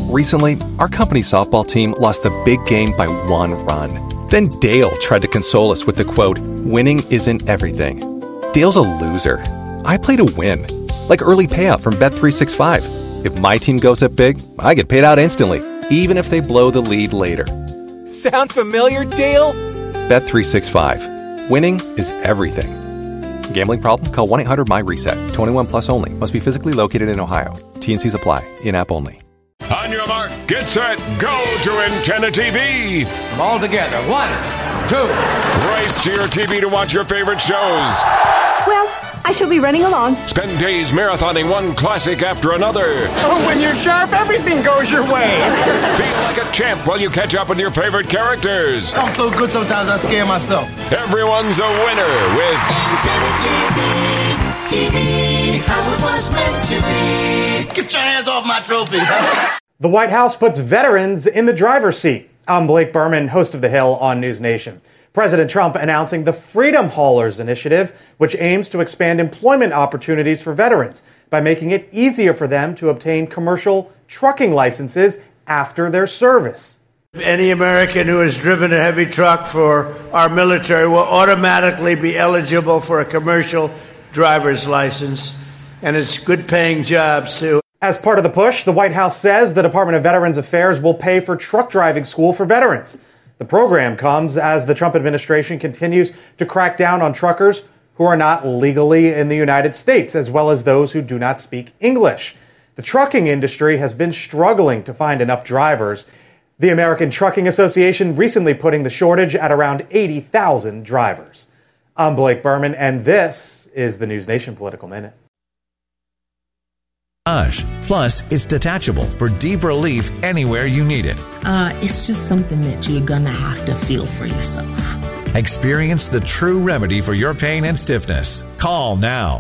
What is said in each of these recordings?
Recently, our company's softball team lost the big game by 1 run. Then Dale tried to console us with the quote, "Winning isn't everything." Dale's a loser. I play to win. Like early payout from Bet365. If my team goes up big, I get paid out instantly, even if they blow the lead later. Sound familiar, Dale? Bet365. Winning is everything. Gambling problem? Call 1-800-MY-RESET. 21 plus only. Must be physically located in Ohio. T&Cs apply. In-app only. On your mark, get set, go to Antenna TV. All together. 1, 2. Race to your TV to watch your favorite shows. Well, I shall be running along. Spend days marathoning one classic after another. Oh, when you're sharp, everything goes your way. Feel like a champ while you catch up with your favorite characters. I'm so good sometimes I scare myself. Everyone's a winner with Antenna TV, how it was meant to be. Get your hands off my trophy. The White House puts veterans in the driver's seat. I'm Blake Berman, host of The Hill on News Nation. President Trump announcing the Freedom Haulers Initiative, which aims to expand employment opportunities for veterans by making it easier for them to obtain commercial trucking licenses after their service. Any American who has driven a heavy truck for our military will automatically be eligible for a commercial driver's license, and it's good-paying jobs, too. As part of the push, the White House says the Department of Veterans Affairs will pay for truck driving school for veterans. The program comes as the Trump administration continues to crack down on truckers who are not legally in the United States, as well as those who do not speak English. The trucking industry has been struggling to find enough drivers. The American Trucking Association recently putting the shortage at around 80,000 drivers. I'm Blake Berman, and this is the News Nation Political Minute. Plus, it's detachable for deep relief anywhere you need it. It's just something that you're going to have to feel for yourself. Experience the true remedy for your pain and stiffness. Call now.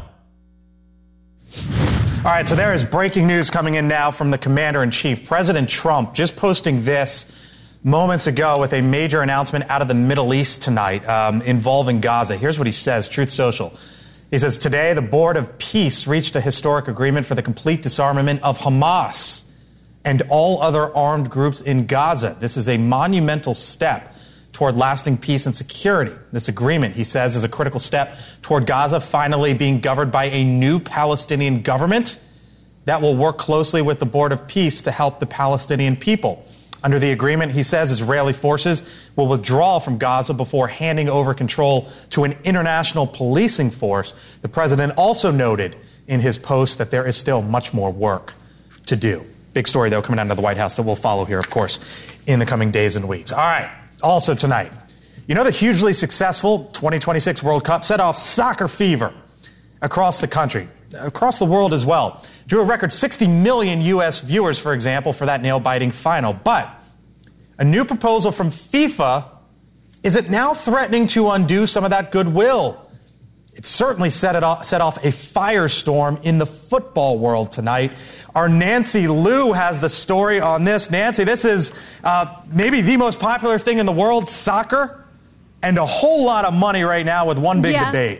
All right, so there is breaking news coming in now from the Commander-in-Chief. President Trump just posting this moments ago with a major announcement out of the Middle East tonight involving Gaza. Here's what he says, Truth Social. He says, today, the Board of Peace reached a historic agreement for the complete disarmament of Hamas and all other armed groups in Gaza. This is a monumental step toward lasting peace and security. This agreement, he says, is a critical step toward Gaza finally being governed by a new Palestinian government that will work closely with the Board of Peace to help the Palestinian people. Under the agreement, he says, Israeli forces will withdraw from Gaza before handing over control to an international policing force. The president also noted in his post that there is still much more work to do. Big story, though, coming out of the White House that we'll follow here, of course, in the coming days and weeks. All right, also tonight, you know the hugely successful 2026 World Cup set off soccer fever across the country, across the world as well. Drew a record 60 million U.S. viewers, for example, for that nail-biting final. But a new proposal from FIFA, is it now threatening to undo some of that goodwill? It certainly set off a firestorm in the football world tonight. Our Nancy Liu has the story on this. Nancy, this is maybe the most popular thing in the world, soccer, and a whole lot of money right now with one big debate.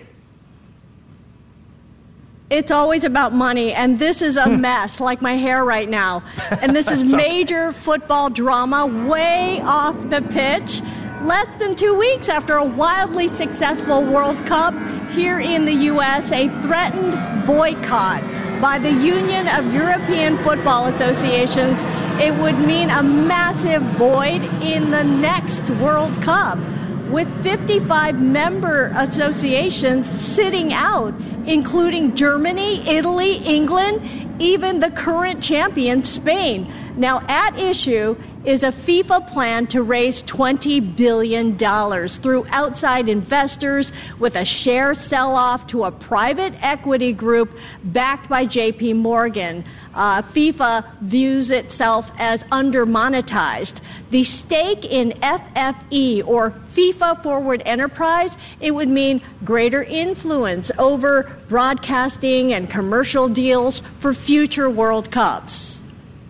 It's always about money, and this is a mess, like my hair right now. And this is major football drama way off the pitch. Less than 2 weeks after a wildly successful World Cup here in the U.S., a threatened boycott by the Union of European Football Associations. It would mean a massive void in the next World Cup, with 55 member associations sitting out, including Germany, Italy, England, even the current champion, Spain. Now, at issue is a FIFA plan to raise $20 billion through outside investors with a share sell-off to a private equity group backed by J.P. Morgan. FIFA views itself as under-monetized. The stake in FFE, or FIFA Forward Enterprise, it would mean greater influence over broadcasting and commercial deals for future World Cups.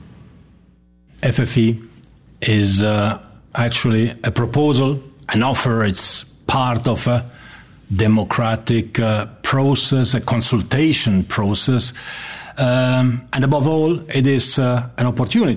FFE is actually a proposal, an offer. It's part of a democratic process, a consultation process. And above all, it is an opportunity